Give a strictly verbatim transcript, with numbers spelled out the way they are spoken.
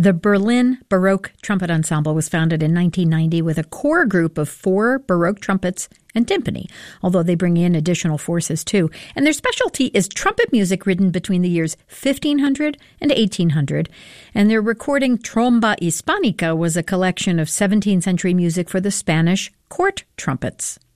The Berlin Baroque Trumpet Ensemble was founded in nineteen ninety with a core group of four Baroque trumpets and timpani, although they bring in additional forces too. And their specialty is trumpet music written between the years fifteen hundred and eighteen hundred. And their recording Tromba Hispanica was a collection of seventeenth century music for the Spanish court trumpets.